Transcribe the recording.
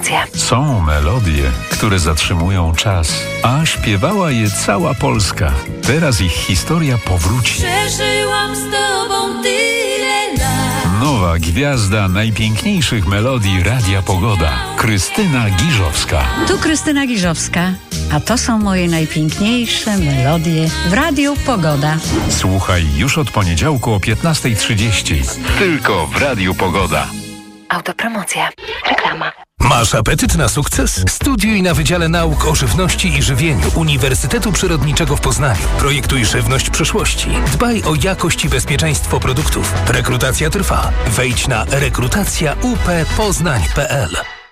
Autopromocja. Są melodie, które zatrzymują czas, a śpiewała je cała Polska. Teraz ich historia powróci. Przeżyłam z tobą tyle lat. Nowa gwiazda najpiękniejszych melodii Radia Pogoda. Krystyna Giżowska. Tu Krystyna Giżowska, a to są moje najpiękniejsze melodie w Radiu Pogoda. Słuchaj już od poniedziałku o 15:30. Tylko w Radiu Pogoda. Autopromocja. Reklama. Masz apetyt na sukces? Studiuj na Wydziale Nauk o Żywności i Żywieniu Uniwersytetu Przyrodniczego w Poznaniu. Projektuj żywność przyszłości. Dbaj o jakość i bezpieczeństwo produktów. Rekrutacja trwa. Wejdź na rekrutacjaup-poznań.pl.